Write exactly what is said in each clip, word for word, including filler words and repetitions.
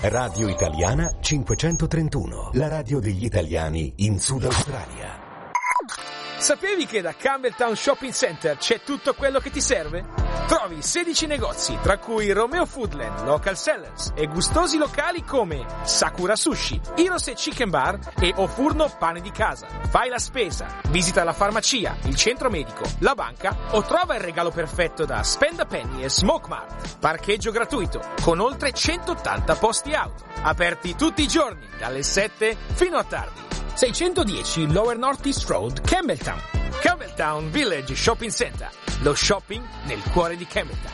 Radio Italiana cinquecentotrentuno, la radio degli italiani in Sud Australia. Sapevi che da Campbelltown Shopping Center c'è tutto quello che ti serve? Trovi sedici negozi, tra cui Romeo Foodland, Local Sellers e gustosi locali come Sakura Sushi, Hirose Chicken Bar e O Furno Pane di Casa. Fai la spesa, visita la farmacia, il centro medico, la banca o trova il regalo perfetto da Spend a Penny e Smoke Mart. Parcheggio gratuito, con oltre centottanta posti auto. Aperti tutti i giorni, dalle sette fino a tardi. seicentodieci Lower North East Road, Campbelltown. Campbelltown Village Shopping Center. Lo shopping nel cuore di Campbelltown.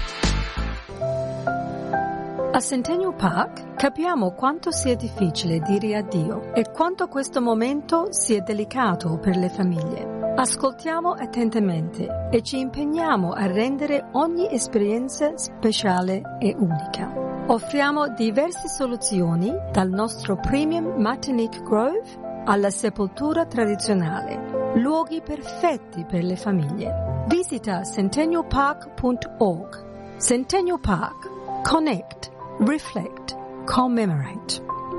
A Centennial Park capiamo quanto sia difficile dire addio e quanto questo momento sia delicato per le famiglie. Ascoltiamo attentamente e ci impegniamo a rendere ogni esperienza speciale e unica. Offriamo diverse soluzioni, dal nostro Premium Martinique Grove alla sepoltura tradizionale, luoghi perfetti per le famiglie. Visita centennial park punto org. Centennial Park. Connect, reflect, commemorate.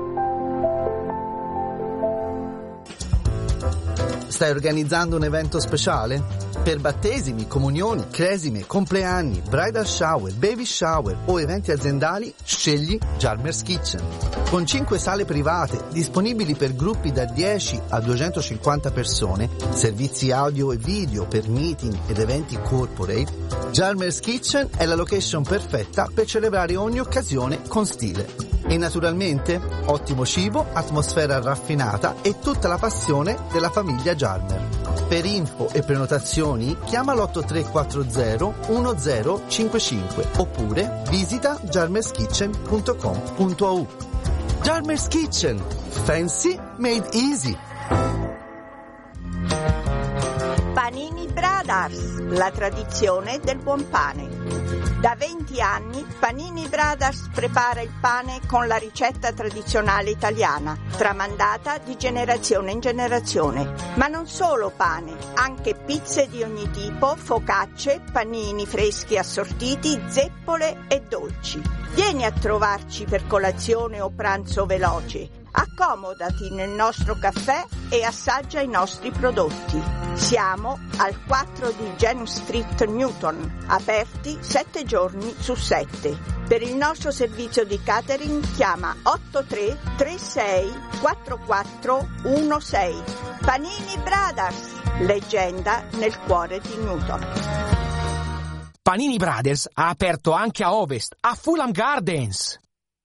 Stai organizzando un evento speciale? Per battesimi, comunioni, cresime, compleanni, bridal shower, baby shower o eventi aziendali, scegli Jarmer's Kitchen. Con cinque sale private disponibili per gruppi da dieci a duecentocinquanta persone, servizi audio e video per meeting ed eventi corporate, Jarmer's Kitchen è la location perfetta per celebrare ogni occasione con stile. E naturalmente ottimo cibo, atmosfera raffinata e tutta la passione della famiglia Jarmer. Per info e prenotazioni chiama l'otto tre quattro zero uno zero cinque cinque oppure visita jarmers kitchen punto com punto a u. Jarmer's Kitchen. Fancy made easy. Panini Brothers, la tradizione del buon pane. Da venti anni Panini Brothers prepara il pane con la ricetta tradizionale italiana, tramandata di generazione in generazione. Ma non solo pane, anche pizze di ogni tipo, focacce, panini freschi assortiti, zeppole e dolci. Vieni a trovarci per colazione o pranzo veloce. Accomodati nel nostro caffè e assaggia i nostri prodotti. Siamo al quattro di Gen Street Newton, aperti sette giorni su sette. Per il nostro servizio di catering chiama otto tre tre sei quattro quattro uno sei. Panini Brothers, leggenda nel cuore di Newton. Panini Brothers ha aperto anche a Ovest, a Fulham Gardens.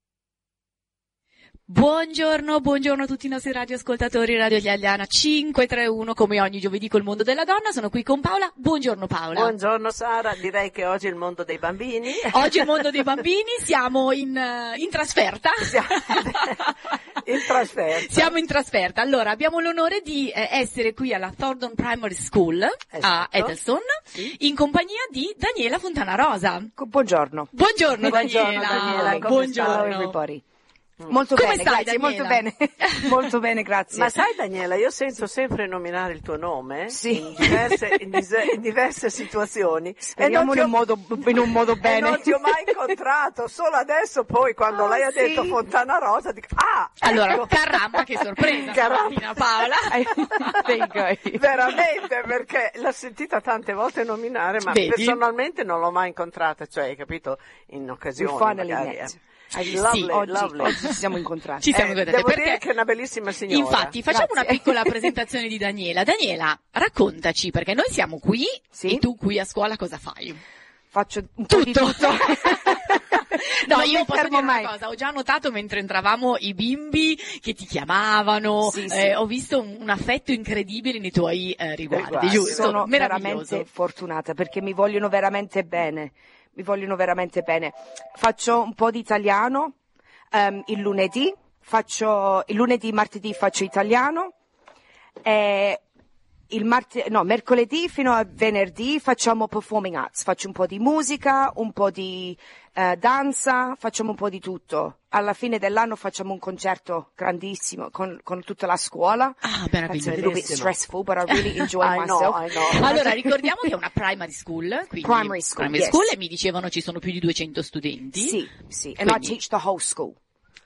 Buongiorno, buongiorno a tutti i nostri radioascoltatori, Radio Italiana cinquecentotrentuno, come ogni giovedì col mondo della donna. Sono qui con Paola. Buongiorno Paola. Buongiorno Sara, direi che oggi è il mondo dei bambini. Oggi è il mondo dei bambini, siamo in, in trasferta. Siamo in trasferta. Siamo in trasferta. Allora, abbiamo l'onore di eh, essere qui alla Thorndon Primary School, esatto, a Eccleston, sì, in compagnia di Daniela Fontana Rosa. Buongiorno. Buongiorno, buongiorno Daniela. Daniela. Buongiorno. Hello everybody. Molto Come bene, stai, grazie, Daniela? molto bene, molto bene, grazie. Ma sai Daniela, io sento sempre nominare il tuo nome, sì, in diverse, in dise, in diverse situazioni. Speriamo e in un modo, in un modo bene. E non ti ho mai incontrato, solo adesso poi quando oh, lei ha sì. detto Fontana Rosa, dico, ah! Allora, ecco. caramba, che sorpresa, caramba, Paola. Veramente, perché l'ho sentita tante volte nominare, ma Vedi? personalmente non l'ho mai incontrata, cioè, hai capito, in occasioni magari. Lovely, sì, oggi, lovely. oggi ci siamo incontrati. Ci siamo eh, incontrati devo perché dire che è una bellissima signora. Infatti, facciamo Grazie. una piccola presentazione di Daniela. Daniela, raccontaci, perché noi siamo qui, sì, e tu qui a scuola cosa fai? Faccio un tutto. po' di tutto. No, non io posso dire mai. una cosa, ho già notato mentre entravamo i bimbi che ti chiamavano, sì, sì. Eh, ho visto un, un affetto incredibile nei tuoi eh, riguardi, riguardi, giusto? Sono meraviglioso. veramente fortunata perché mi vogliono veramente bene, mi vogliono veramente bene. Faccio un po' di italiano. Um, il lunedì faccio il lunedì martedì faccio italiano e il marte- no, mercoledì fino a venerdì facciamo performing arts, faccio un po' di musica, un po' di uh, danza, facciamo un po' di tutto. Alla fine dell'anno facciamo un concerto grandissimo con, con tutta la scuola. Ah, meraviglioso. It's a little bit stressful, but I really enjoy I myself. know, I know. Allora, ricordiamo che è una primary school, quindi primary school, primary yes. school, e mi dicevano ci sono più di duecento studenti. Sì, sì. And quindi... I teach the whole school.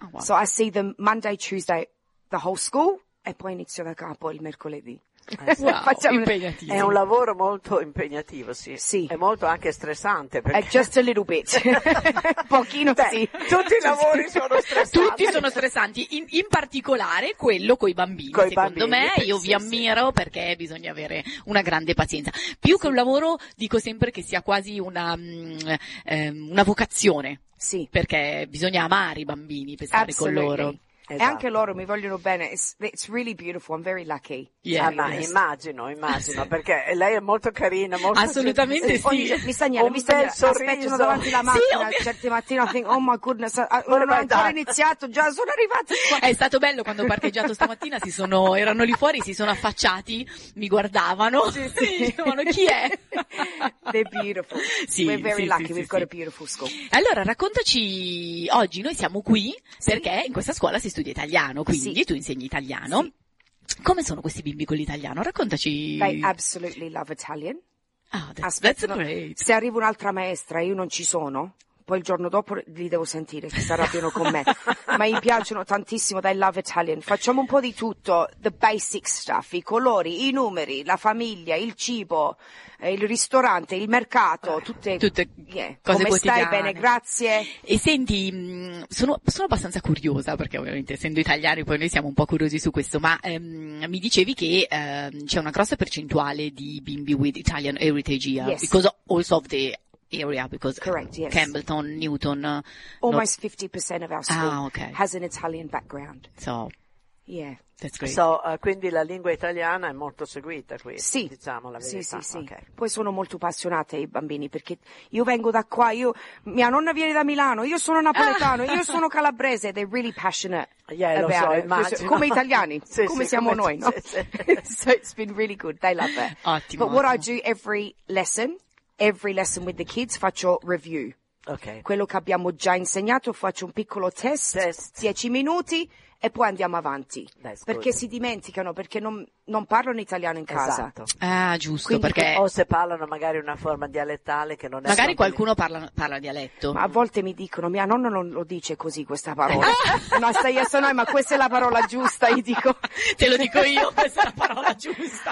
Oh, wow. So I see them Monday, Tuesday, the whole school, e poi inizio da capo il mercoledì. Eh, wow, facciamo... impegnativo. È un lavoro molto impegnativo, sì. Sì. È molto anche stressante. Perché... Uh, just a little bit. Pochino Beh, sì. tutti i lavori sono stressanti. Tutti sono stressanti, in, in particolare quello coi bambini. Coi Secondo bambini, me, io sì, vi ammiro, sì, perché bisogna avere una grande pazienza. Più sì. che un lavoro, dico sempre che sia quasi una, mh, ehm, una vocazione. Sì. Perché bisogna amare i bambini per stare con loro. Esatto. E anche loro mi vogliono bene. It's, it's really beautiful. I'm very lucky. Yeah, ah, ma yes. immagino, immagino, perché lei è molto carina, molto assolutamente sì. Mi sta niente, mi sta aspettano davanti alla macchina, sì, certe mattine I think, oh my goodness, uh, non ho ancora iniziato, già sono arrivati qua. È stato bello quando ho parcheggiato stamattina, si sono, erano lì fuori, si sono affacciati, mi guardavano, sì, sì. Dicevano chi è? They're beautiful. Sì, We're very sì, lucky, sì, we've sì, got sì. a beautiful school. Allora, raccontaci, oggi noi siamo qui sì. perché in questa scuola si studia italiano, quindi sì. tu insegni italiano. Sì. Come sono questi bimbi con l'italiano? Raccontaci. They absolutely love Italian. Oh, that's, that's great. Se arriva un'altra maestra e io non ci sono, poi il giorno dopo li devo sentire che si arrabbiano con me. Ma gli piacciono tantissimo, they love Italian. Facciamo un po' di tutto, the basic stuff, i colori, i numeri, la famiglia, il cibo, eh, il ristorante, il mercato, tutte, tutte yeah. cose Come quotidiane. stai? Bene, grazie. E senti, mh, sono, sono abbastanza curiosa, perché ovviamente essendo italiani poi noi siamo un po' curiosi su questo, ma ehm, mi dicevi che ehm, c'è una grossa percentuale di bimbi with Italian heritage here, yes. because also of the area, because correct, yes. Campbellton, Newton, uh, almost fifty percent of our school ah, okay. has an Italian background. So, yeah, that's great. So, uh, quindi la lingua italiana è molto seguita qui, sì. diciamo la verità. Sì, sì, sì. Okay. Poi sono molto appassionate i bambini, perché io vengo da qua, io, mia nonna viene da Milano, io sono napoletano, io sono calabrese, they're really passionate yeah, lo about so, it. immagino. Come italiani, sì, come sì, siamo come noi, no? Sì, sì. So it's been really good, they love it. Ottimo. But what ottimo. I do every lesson, every lesson with the kids, faccio review. Okay. Quello che abbiamo già insegnato, faccio un piccolo test, test. dieci minuti, e poi andiamo avanti. That's perché good. si dimenticano, perché non, non parlano italiano in casa. Esatto. Ah, giusto, Quindi, perché o se parlano magari una forma dialettale che non è magari proprio qualcuno parla, parla dialetto. Ma a volte mi dicono, mia nonna non lo dice così questa parola. No, stai a noi, ma questa è la parola giusta, io dico. Te lo dico io, questa è la parola giusta.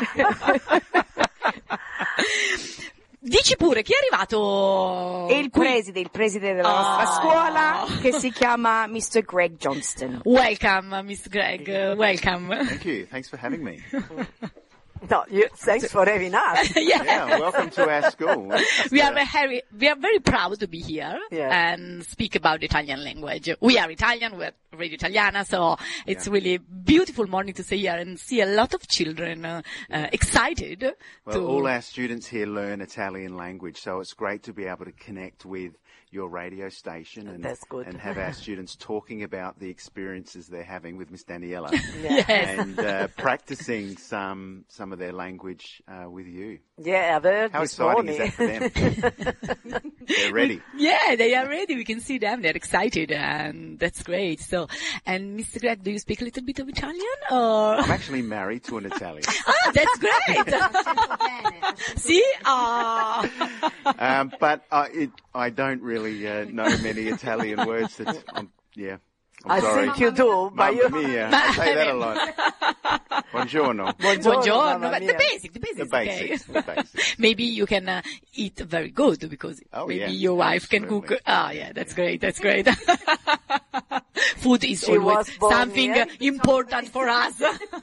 Dici pure, chi è arrivato? Il qui? preside, il preside della oh. nostra scuola, che si chiama mister Greg Johnston. Welcome, mister Greg, uh, welcome. Thank you, thanks for having me. No, you, thanks for having us. yeah. yeah, welcome to our school. We are very, we are very proud to be here yeah. and speak about Italian language. We are Italian, we're Radio Italiana, so it's yeah. really beautiful morning to stay here and see a lot of children uh, uh, excited. Well, to... all our students here learn Italian language, so it's great to be able to connect with your radio station and, That's good. and have our students talking about the experiences they're having with Miss Daniela yes. and uh, practicing some some of their language uh, with you. Yeah, I've heard How this exciting morning. is that for them? They're ready. Yeah, they are ready. We can see them. They're excited, and that's great. So, and Mister Greg, do you speak a little bit of Italian, or? I'm actually married to an Italian. Oh, that's great. See? Ah. um, but I, it, I don't really uh, know many Italian words. That um, yeah. I'm I sorry. think you do, but you... Mamma mia. I say that a lot. Buongiorno. Buongiorno, Buongiorno. mamma But mia. the basic, the basics. The basics, Okay. the basics. Maybe you can uh, eat very good because Oh, maybe yeah, your wife absolutely. can cook. Ah, yeah, that's great. That's great. Food is She always was born something here. important for us.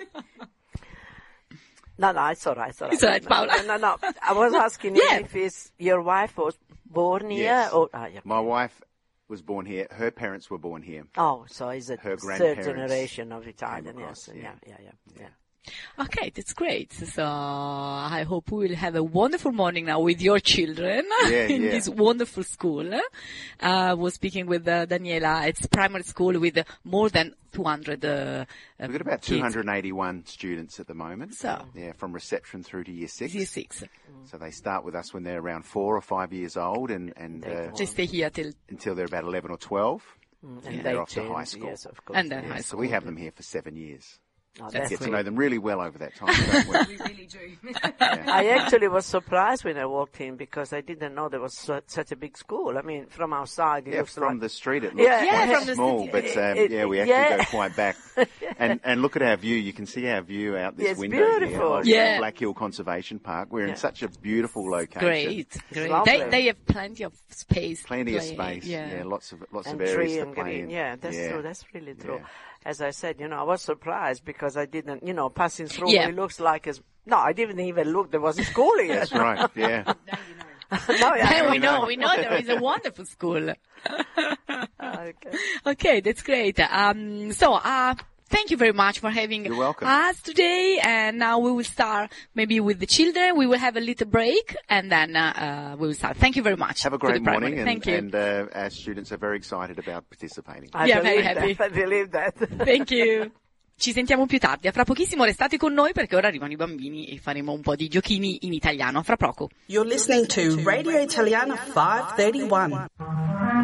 No, no, it's all right. It's all right. It's all right, Paola. No, no, no. I was asking Yeah. you if it's, your wife was born here Yes. or... Ah, yeah. My wife was born here. Her parents were born here. Oh, so it's a Her third grandparents generation of Italian, came across, yes. yeah. Yeah, yeah, yeah. yeah. Okay, that's great. So I hope we will have a wonderful morning now with your children Yeah, in yeah. this wonderful school. Uh, I was speaking with uh, Daniela. It's primary school with uh, more than two hundred uh, uh, We've got about kids. two hundred eighty-one students at the moment. So. Yeah, from reception through to year six. Year six. So they start with us when they're around four or five years old and, and uh, They stay here till until they're about eleven or twelve. Mm, And and they're they off to change, high school. Yes, of course. and then Yeah, high so school. we have them here for seven years. Oh, get to know them really well over that time, don't we? We really do. Yeah. I actually was surprised when I walked in because I didn't know there was so, such a big school. I mean, from outside, it yeah, looks from like... the street it looks yeah, quite yeah, small, but um, it, yeah, we actually yeah. go quite back. And and look at our view. You can see our view out this yeah, it's window beautiful. here. Yeah. Black Hill Conservation Park. We're yeah. in such a beautiful location. Great, great. Lovely. They they have plenty of space. Plenty of play. space. Yeah. yeah, lots of lots and of areas tree to and play green. in. Yeah, that's yeah. true. That's really true. Yeah. As I said, you know, I was surprised because I didn't, you know, passing through, Yeah. it looks like as no, I didn't even look. There was a school here. That's right. Yeah. Now you Then know. we know, we know there is a wonderful school. Okay. Okay, that's great. Um, so, uh, thank you very much for having You're welcome. us today. And now we will start maybe with the children. We will have a little break and then uh, uh, we will start. Thank you very much. Have a for the great morning, and, Thank you. and uh, our students are very excited about participating. I Yeah, believe very happy. that. I believe that. Thank you. Ci sentiamo più tardi. A fra pochissimo restate con noi perché ora arrivano i bambini e faremo un po' di giochini in italiano. A fra poco. You're listening to Radio Italiana five thirty-one.